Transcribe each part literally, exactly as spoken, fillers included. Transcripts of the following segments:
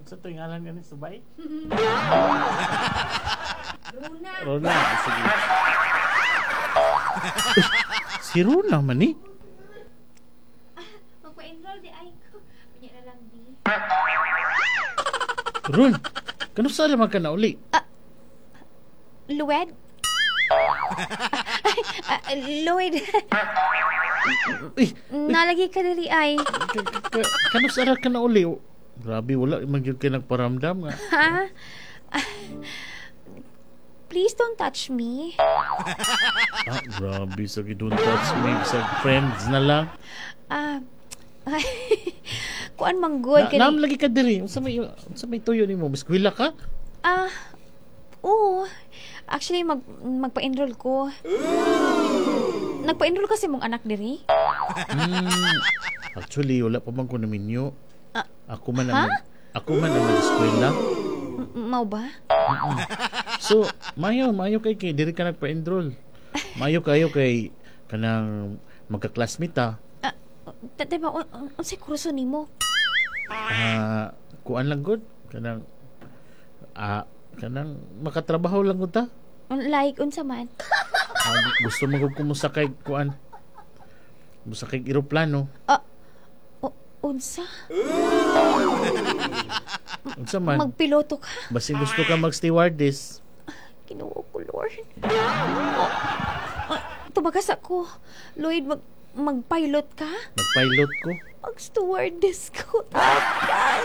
Sa ito yung ngalan ganun, subay? Runa. Rona, sige. Si Rona man eh. Magpa-enroll di ay ko. Pinya na lang di. Ron, kano sa alam ka na uli? Lued? Ah, ah, Lloyd. Eh, Nalagi ka dili ay. ka- ka- ka- kano sa alam ka na uli? Oh, grabe, wala. Magyod ka nagparamdam nga. Ha? Ah, please don't touch me. Ah, grabe. Sa don't touch me. Sa friends na lang. Ah, ay, kuan mang good Na, ka naam ni. lagi ka diri. Sa may, sa may tuyo ni mo. Biskwila ka? Ah, oo. Actually, mag, magpa-enroll ko. Nagpa-enroll kasi mong anak diri. Hmm. Actually, wala pa man ko na minyo. Ah, Ako man ha? ang ako man ang nag-eskwela. M- Mau ba? So, mayo, mayo kay kay diri ka nagpa-enroll. Mayo kayo kay kanang magka-classmate ta. Ah, Tatay ba, unsay kurso nimo? Ah, kuan lang gud kanang ah kanang makatrabaho lang gud ta. Like, unsa man? Ah, gusto mo gud kumusakay kuan. Musakay eroplano. Ah, o- unsa? Unsa man? Magpiloto ka? Basin gusto ka mag-stewardess. Kinuo ko, Lord. Oh, ah, tumagas ako. Lloyd, mag, mag-pilot ka? Mag-pilot ko. Mag-stewardess ko. Tatay.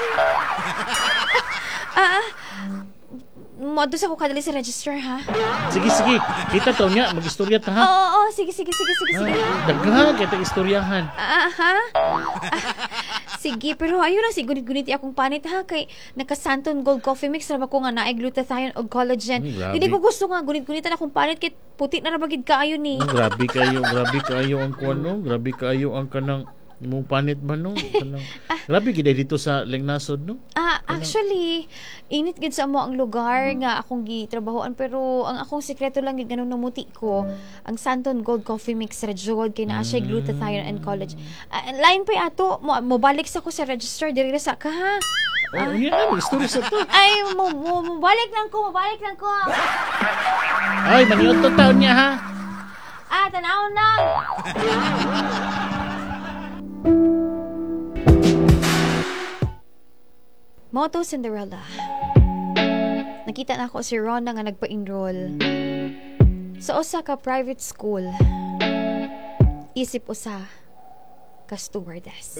ah, ah. Modus ako kadali sa register, ha? Sige, sige. Kita to niya. Mag-istorya ta ha. Oo, oo, oo. Sige, sige, sige, sige, sige. Ah, daghan kita istoryahan. Ah, ha? Ah, sige, pero ayun lang, sigunit-gunit akong panit, ha? Kay naka-Santon Gold Coffee Mix, raba ko nga na glutathione o collagen. Hmm, grabe. Hindi ko gusto nga, gunit-gunitan akong panit, kay puti na rabagid kaayo ni. Oh, grabe kayo, grabe kayo ang kuan no. Grabe kayo ang kanang imong panit ba no? Kanang, grabe gid dito sa Lengnasod no. Ah, actually, init gid sa mo ang lugar nga akong gitrabahoan, pero ang akong sekreto lang gid ganun namuti ko, ang Santon Gold Coffee Mix Rejod kay naa siya glutathione and collagen. Ah, line pa ato, mo, mo balik sa ko sa register diri sa ka ha. Oh, yan na, istorya sa to. Ay, mo, mo, mo balik lang ko, mo balik lang ko. Ay, maniot to taon niya ha. Ah, tanaw na. Moto Cinderella. Nakita na ako si Rona nga nagpa-enroll sa usa ka private school. Isip usa ka stewardess.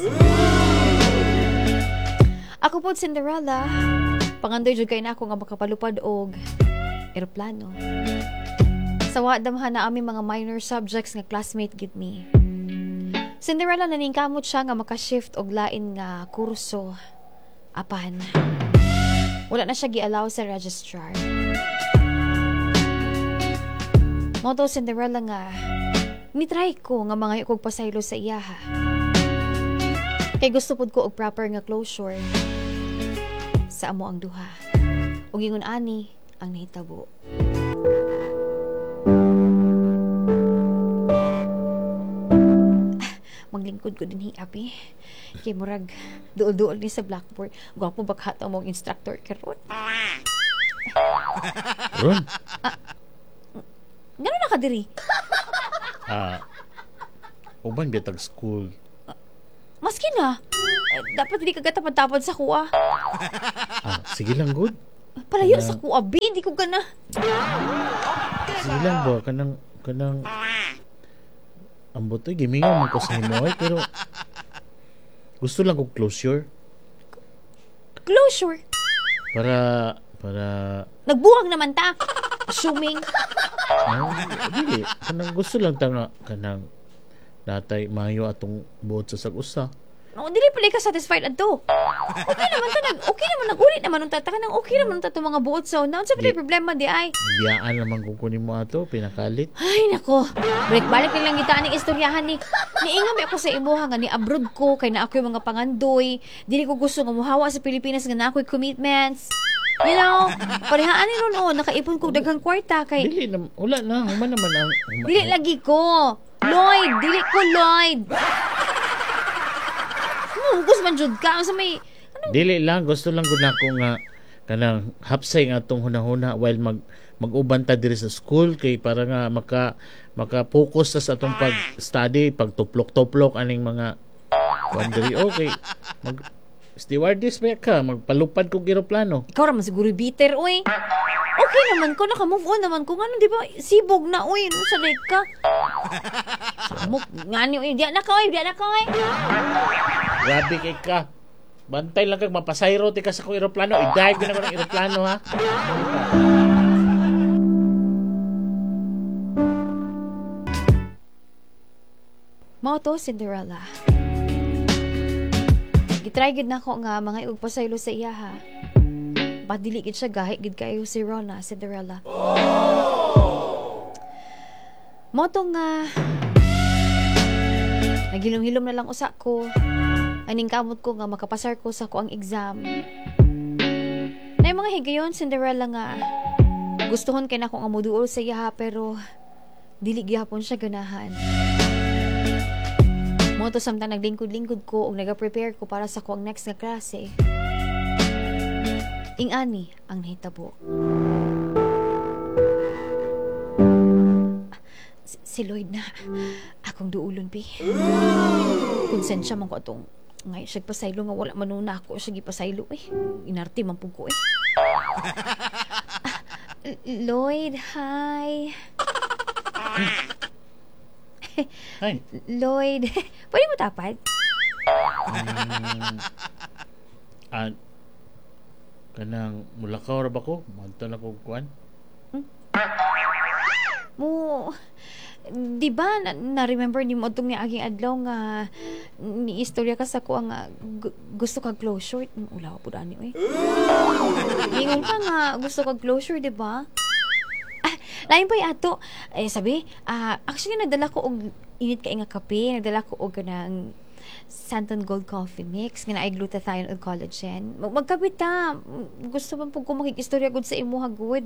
Ako po Cinderella, pangandoy jud kay na ako nga makapalupad og eroplano. Sawa damhan na aming mga minor subjects nga classmate gid me. Cinderella naningkamot siya nga maka-shift og lain nga kurso. Apan, wala na siya gi-allow sa registrar. Moto Cinderella nga, nitry ko nga mga kog pasaylo sa iyaha. Kay gusto pud ko og proper nga closure sa amo ang duha. Ug ingon ani ang nahitabo. Maglingkod ko din hi abi. Kay murag duol-duol ni sa blackboard. Gwapo bakhat ang mong instructor karon. Ron. Ngano na ka diri? Ah. Uban bitag school. Maski na. Eh, dapat hindi ka gatapad-tapad sa kuha. Ah, sige lang good. Palayo Kana- sa kuha, bi. Hindi ko gana. Sige lang ba kanang kanang ambot ay gimingaw man ko sa himo ay pero gusto lang ko closure Closure. para para Nagbuwag naman ta. Assuming. ah, dili kanang gusto lang ta nga kanang natay mayo atong buot sa sag-usa. No, dili pala ka satisfied adto. Okay naman ta nag okay naman nagulit naman nung tataka nang okay naman ta mga buot sa una. Unsa pa Di- problema di ay? Biyaan naman kung kunin mo ato pinakalit. Ay nako. Balik-balik na lang kita ning istoryahan ni. Niingam ako sa imuha nga ni abroad ko kay na ako yung mga pangandoy. Dili ko gusto nga muhawa sa Pilipinas nga na ako'y commitments. You know, parihaan ni ron oh, nakaipon ko daghang kwarta kay Dili na wala na human naman ang huma- dili lagi ko. Lloyd, dili ko Lloyd. Hmm, gus man jud ka sa may ano Dili lang, gusto lang gud nako nga kanang hapsay nga atong hunahuna while mag mag-uban ta diri sa school kay para nga maka maka-focus ta sa atong pag-study, pagtuplok-tuplok aning mga kuan diri okay. Mag stewardess ba ka, magpalupad kog eroplano. Ikaw raman siguro bitter, uy. Okay naman ko, naka-move on naman ko. Ano, di ba, sibog na, uy. Ano sa like ka? Samok, nga ni, uy. Diyan na ka, uy. Diyan na ka, uy. Grabe kay ka. Bantay lang kag mapasayro ti ka sa kong eroplano. I-dive ko na ko ng eroplano, ha? Mao to, Cinderella. Gitry gid nako nga mga igpasaylo sa iya ha. Padili gid siya gahi gid kayo si Rona, Cinderella. Mo to nga nagilom-hilom na lang usa ko. Aning kamot ko nga makapasar ko sa ko ang exam. Nay mga higayon, Cinderella nga gustuhon kay nako nga moduol sa iya ha, pero dili gyapon siya ganahan. Mo to samtang naglingkod-lingkod ko ug naga-prepare ko para sa ko ang next nga klase. Ing-ani ang nahitabo. Si, si Lloyd na akong duulon pi. Konsensya man ko atong ngay siya pasaylo nga wala manuna ako siya gipasaylo eh. Inarte man pug ko eh. Ah, Lloyd, hi. Hi. Lloyd, pwede mo tapad? Um, ah, kanang mulakaw ra ba ko? Manto na ko kuan. Mo, di ba na, na-remember ni mo itong ni aging adlaw nga ni istorya ka sa ko nga gu- gusto kag closure? Ulaw po dani eh. Ingon ka nga gusto kag closure, di ba? Ah, lain pa ato. Eh, sabi, ah, actually, nagdala ko og init ka nga kape. Nagdala ko og ganang Santon Gold Coffee Mix. Nga na ay glutathione o collagen. Mag magkabit ta. Gusto man po ko makikistorya good sa imo hagod.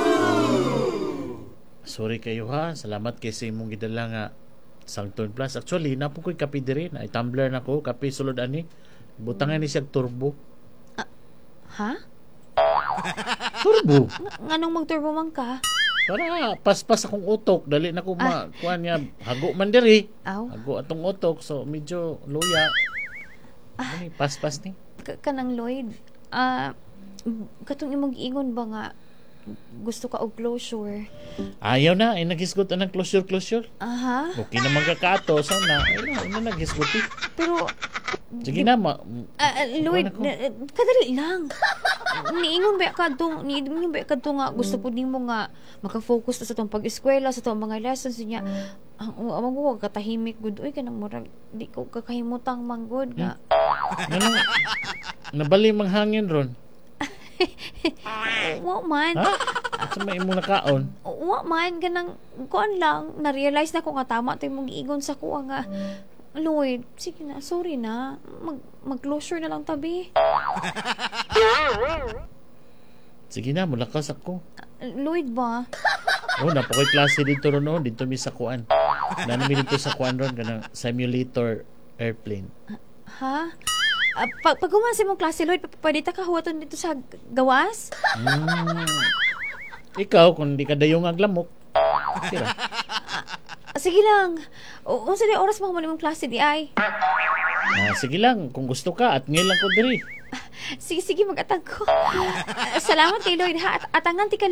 Sorry kayo ha. Salamat kay sa imong gidala nga Santon Plus. Actually, na po ko'y kape diri. Na tumbler na ko. Kape sulod ani. Butangan ni siya turbo. Ha? Turbo? Nga- Nganong mag-turbo man ka? Para paspas akong utok. Dali na ko ma... Kuan niya. Hago man diri. Aw, Hago atong utok. So, medyo luya. Ano ni? Paspas ni. ka- kanang Lloyd. Ah, katong imong giingon ba nga gusto ka og closure? Ayaw na. Ay, naghisgot na ng closure-closure. Aha. Okay naman kakato. So na. Ay na. Ay na naghisgot eh. Pero Sige na. Ma, Ah, ah, Lloyd, Kuwan ako. na- kadali lang. Niingon ba ka dong, niingon ba ka dong nga gusto po nimo nga maka-focus sa tong pag-eskwela, sa tong mga lessons niya. Ang amang mo katahimik gud oy kanang murag di ko kakahimutang manggod nga. ano? Nabali mang hangin ron. Wa man. Ha? Sa may imong nakaon. Wa man ganang kuan lang na-realize na ko nga tama to imong giingon sa ko nga Lloyd, sige na, sorry na. Mag mag-closure na lang tabi. Sige na, mulakas ako. Lloyd ba? Oh, napokoy klase dito ron, oh. Dito mi sa kuan. Nanami dito sa kuan ron, kanang simulator airplane. Ha? Uh, pag pag umasi mong klase, Lloyd, p- pwede ta kahuwaton dito sa g- gawas? Hmm. Ikaw, kung di ka dayong aglamok, sige ra. Ah, sige lang. O, unsa di oras mo mong klase di ay? Ah, sige lang, kung gusto ka, at ngayon lang ko diri. Sige, sige, mag-atag ko. Ah, salamat kay Lloyd, ha? At atangan ti ka